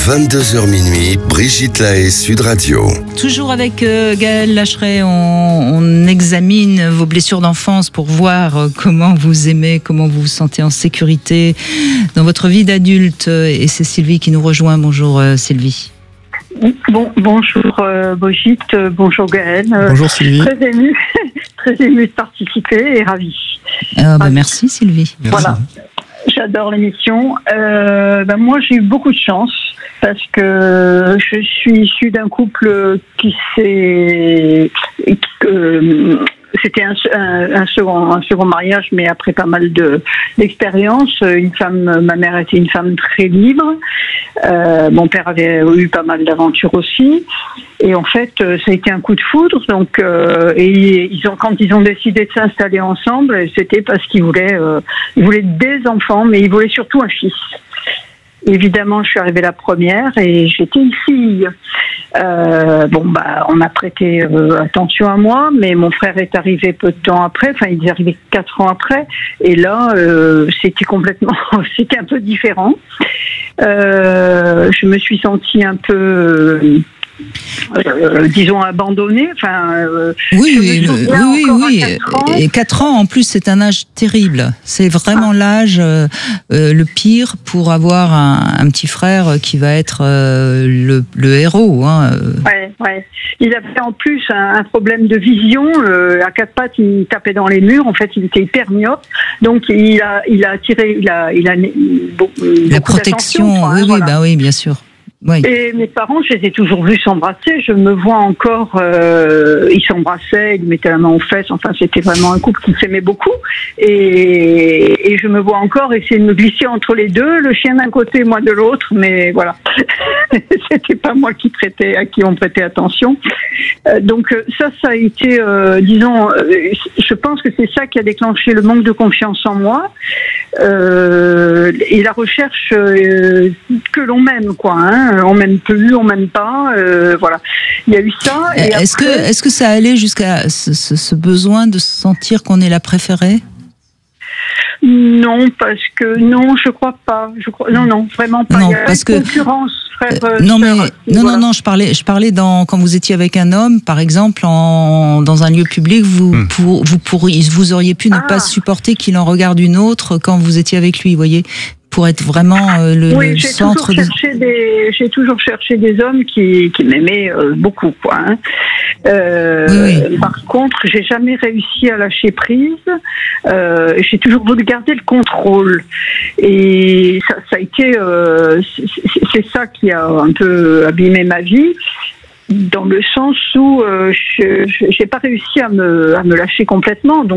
22h minuit, Brigitte Lahaie, Sud Radio. Toujours avec Gaël Lacheret, on examine vos blessures d'enfance pour voir comment vous aimez, comment vous vous sentez en sécurité dans votre vie d'adulte. Et c'est Sylvie qui nous rejoint. Bonjour Sylvie. Bonjour Brigitte, bonjour Gaël. Bonjour Sylvie. Très émue de participer et ravie. Merci Sylvie. Merci. Voilà. J'adore l'émission. Moi, j'ai eu beaucoup de chance parce que je suis issue d'un couple qui c'était un second mariage, mais après pas mal d'expériences. Ma mère était une femme très libre. Mon père avait eu pas mal d'aventures aussi. Et en fait, ça a été un coup de foudre. Donc, quand ils ont décidé de s'installer ensemble, c'était parce qu'ils voulaient des enfants, mais ils voulaient surtout un fils. Évidemment, je suis arrivée la première et j'étais une fille. On a prêté attention à moi, mais mon frère est arrivé peu de temps après. Enfin, il est arrivé 4 ans après. Et là, c'était un peu différent. Je me suis sentie un peu, disons, abandonnée. Oui. Et 4 ans, en plus, c'est un âge terrible. C'est vraiment l'âge le pire pour avoir un petit frère qui va être le héros. Hein. Ouais. Il avait en plus un problème de vision. À 4 pattes, il tapait dans les murs. En fait, il était hyper myope. Donc, il a attiré, la protection. Oui, bien sûr. Oui. Et mes parents, je les ai toujours vus s'embrasser. Je me vois encore, ils s'embrassaient, ils mettaient la main aux fesses. Enfin, c'était vraiment un couple qui s'aimait beaucoup. Et je me vois encore essayer de me glisser entre les deux, le chien d'un côté, moi de l'autre. Mais voilà, c'était pas moi à qui on prêtait attention. Donc ça a été, je pense que c'est ça qui a déclenché le manque de confiance en moi et la recherche que l'on m'aime, quoi. Hein. On m'aime plus, on m'aime pas, voilà. Il y a eu ça. Et est-ce que ça allait jusqu'à ce besoin de sentir qu'on est la préférée ? Non, je crois pas. Non, vraiment pas. Non, il y a parce une concurrence. Non, je parlais quand vous étiez avec un homme, par exemple, dans un lieu public, vous auriez pu ne pas supporter qu'il en regarde une autre quand vous étiez avec lui, vous voyez, pour être vraiment le centre. J'ai toujours cherché des hommes qui m'aimaient beaucoup, quoi. Hein. Par contre, j'ai jamais réussi à lâcher prise. J'ai toujours voulu garder le contrôle, et ça a été, c'est ça qui a un peu abîmé ma vie, dans le sens où j'ai pas réussi à me lâcher complètement. Donc